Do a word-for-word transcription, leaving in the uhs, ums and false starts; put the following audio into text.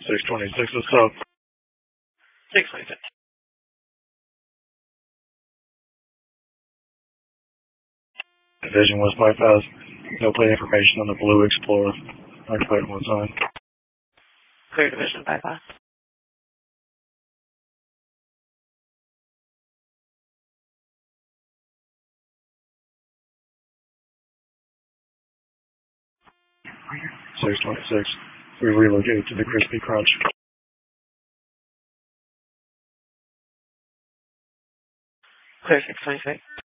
six twenty-six is up. six twenty-six. Division West bypass. No plate information on the Blue Explorer. Activate one sign. Clear division bypass. six twenty-six. We relocate to the Crispy Crunch. Clear six twenty-six.